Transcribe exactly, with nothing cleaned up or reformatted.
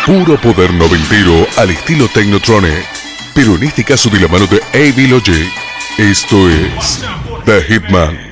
Puro poder noventero al estilo Technotronic, pero en este caso de la mano de A B Logic. Esto es The Hitman.